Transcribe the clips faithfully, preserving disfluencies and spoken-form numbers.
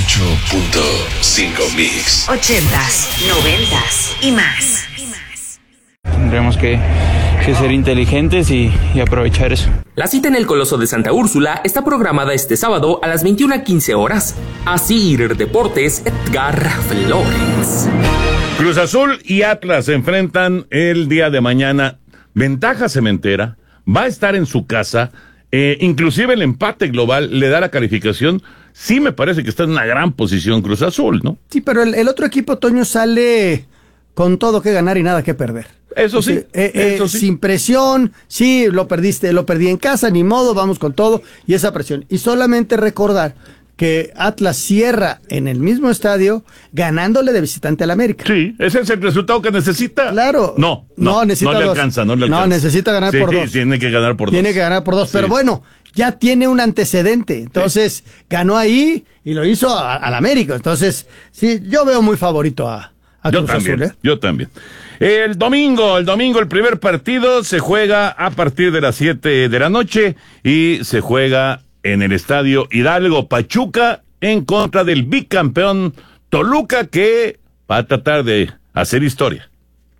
ocho punto cinco Mix. Ochentas, noventas y más. Tendremos que, que ser inteligentes y, y aprovechar eso. La cita en el Coloso de Santa Úrsula está programada este sábado a las veintiuna quince horas. Asir Deportes, Edgar Flores. Cruz Azul y Atlas se enfrentan el día de mañana. Ventaja cementera, va a estar en su casa, eh, inclusive el empate global le da la calificación. Sí me parece que está en una gran posición Cruz Azul, ¿no? Sí, pero el, el otro equipo, Toño, sale con todo que ganar y nada que perder. Eso sí, eh, eh, eso sí. Sin presión, sí, lo perdiste, lo perdí en casa, ni modo, vamos con todo, y esa presión. Y solamente recordar que Atlas cierra en el mismo estadio ganándole de visitante al América. Sí, ese es el resultado que necesita. Claro. No, no, no, necesita no le dos. alcanza, no le alcanza. No, necesita ganar sí, por dos. Tiene que ganar por Tiene dos. que ganar por dos, Sí. pero bueno, ya tiene un antecedente. Entonces, sí. ganó ahí y lo hizo a- al América. Entonces, sí, yo veo muy favorito a, a Yo Cruz también, Azul, ¿eh? yo también. El domingo, el domingo el primer partido se juega a partir de las siete de la noche y se juega en el Estadio Hidalgo. Pachuca en contra del bicampeón Toluca, que va a tratar de hacer historia.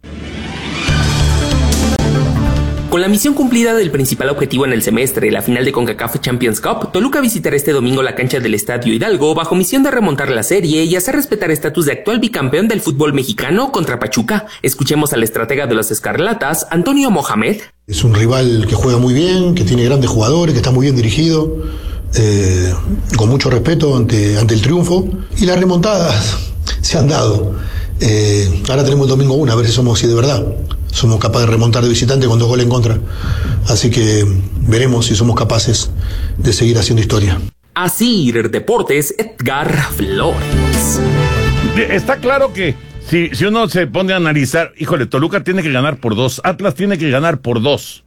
Con la misión cumplida del principal objetivo en el semestre, la final de CONCACAF Champions Cup, Toluca visitará este domingo la cancha del Estadio Hidalgo bajo misión de remontar la serie y hacer respetar estatus de actual bicampeón del fútbol mexicano contra Pachuca. Escuchemos al estratega de los Escarlatas, Antonio Mohamed. Es un rival que juega muy bien, que tiene grandes jugadores, que está muy bien dirigido, eh, con mucho respeto ante, ante el triunfo, y las remontadas se han dado. Eh, ahora tenemos el domingo una, a ver si somos si de verdad somos capaces de remontar de visitante con dos goles en contra. Así que veremos si somos capaces de seguir haciendo historia. Asir Deportes, Edgar Flores. Está claro que si, si uno se pone a analizar, híjole, Toluca tiene que ganar por dos, Atlas tiene que ganar por dos,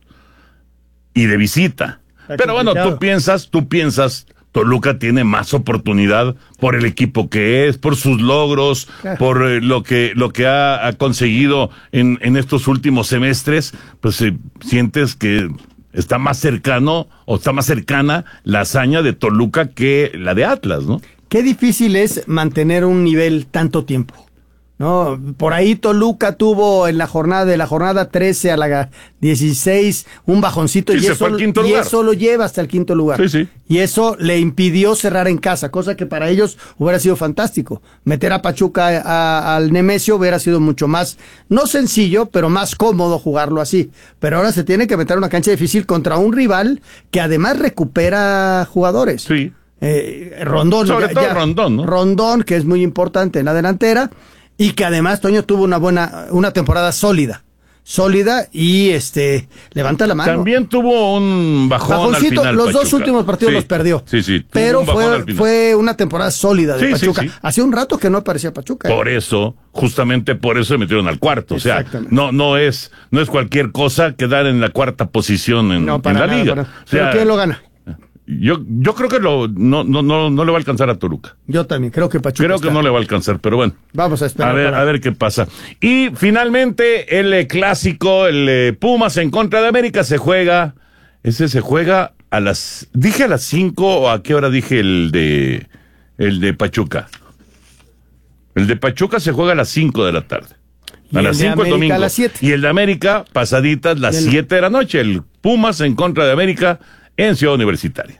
y de visita. Está Pero bueno, complicado. tú piensas, tú piensas, Toluca tiene más oportunidad por el equipo que es, por sus logros, Claro. por eh, lo que lo que ha, ha conseguido en, en estos últimos semestres, pues eh, sientes que está más cercano o está más cercana la hazaña de Toluca que la de Atlas, ¿no? Qué difícil es mantener un nivel tanto tiempo, ¿no? Por ahí Toluca tuvo en la jornada de la jornada trece a la dieciséis un bajoncito Sí, y, se eso, fue al quinto y lugar. eso lo lleva hasta el quinto lugar. Sí, sí. Y eso le impidió cerrar en casa, cosa que para ellos hubiera sido fantástico. Meter a Pachuca a- a- al Nemesio hubiera sido mucho más, no sencillo, pero más cómodo jugarlo así. Pero ahora se tiene que meter a una cancha difícil contra un rival que además recupera jugadores. Sí. Eh, Rondón. Sobre todo Rondón, ¿no? Rondón, que es muy importante en la delantera, y que además Toño tuvo una buena, una temporada sólida, sólida, y este, levanta la mano. También tuvo un bajón al Bajoncito, final los dos Pachuca. últimos partidos Sí, los perdió. Sí, sí. tuvo Pero un bajón al fue, final. fue una temporada sólida de Sí, sí, Pachuca. sí. Hacía un rato que no aparecía Pachuca. ¿eh? Por eso, justamente por eso se metieron al cuarto. O sea, Exactamente. no, no es, no es cualquier cosa quedar en la cuarta posición en, No, en para la nada, liga. para- O Pero sea, ¿quién lo gana? yo, yo creo que lo, no, no, no, no le va a alcanzar a Toluca. Yo también, creo que Pachuca Creo que está. no le va a alcanzar, pero bueno. Vamos a esperar. A ver, para- a ver qué pasa. Y finalmente, el eh, clásico, el eh, Pumas en contra de América, se juega. Ese se juega a las. ¿Dije a las cinco o a qué hora dije el de. El de Pachuca? El de Pachuca se juega a las cinco de la tarde. Y A el las de cinco el América domingo. a las siete. Y el de América, pasaditas las Y el- siete de la noche. El Pumas en contra de América en Ciudad Universitaria.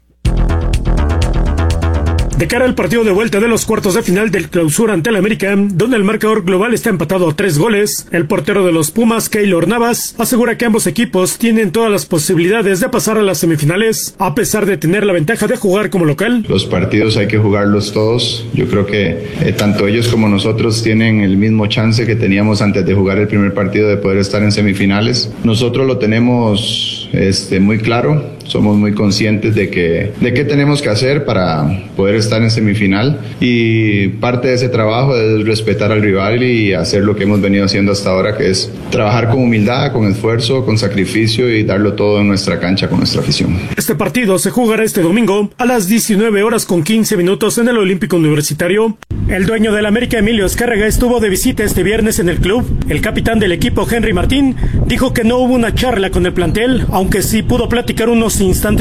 De cara al partido de vuelta de los cuartos de final del Clausura ante el América, donde el marcador global está empatado a tres goles, el portero de los Pumas, Keylor Navas, asegura que ambos equipos tienen todas las posibilidades de pasar a las semifinales, a pesar de tener la ventaja de jugar como local. Los partidos hay que jugarlos todos. Yo creo que eh, tanto ellos como nosotros tienen el mismo chance que teníamos antes de jugar el primer partido de poder estar en semifinales. Nosotros lo tenemos este, muy claro. Somos muy conscientes de que de qué tenemos que hacer para poder estar en semifinal, y parte de ese trabajo es respetar al rival y hacer lo que hemos venido haciendo hasta ahora, que es trabajar con humildad, con esfuerzo, con sacrificio y darlo todo en nuestra cancha con nuestra afición. Este partido se jugará este domingo a las diecinueve horas con quince minutos en el Olímpico Universitario. El dueño del América, Emilio Azcárraga, estuvo de visita este viernes en el club. El capitán del equipo, Henry Martín, dijo que no hubo una charla con el plantel, aunque sí pudo platicar unos instantes